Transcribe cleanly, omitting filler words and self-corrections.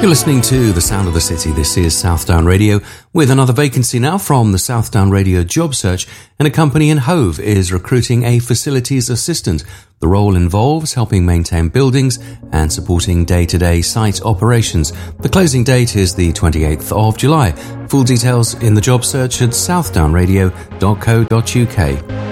You're listening to The Sound of the City. This is Southdown Radio with another vacancy now from the Southdown Radio job search, and a company in Hove is recruiting a facilities assistant. The role involves helping maintain buildings and supporting day-to-day site operations. The closing date is the 28th of July. Full details in the job search at southdownradio.co.uk.